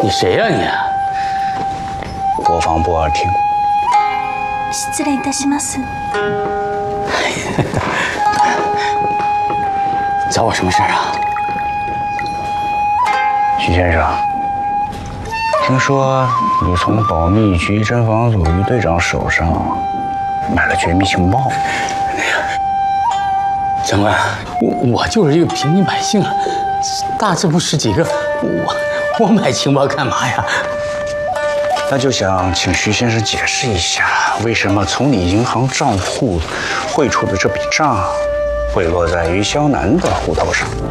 底谁呀你？ 国防部2厅。 失礼いたします。 找我什么事儿啊？ 徐先生，听说你从保密局侦防组于队长手上买了绝密情报。 长官，我就是一个平民百姓啊，大字不识几个，我买情报干嘛呀？ 那就想请徐先生解释一下，为什么从你银行账户汇出的这笔账会落在于肖楠的户头上？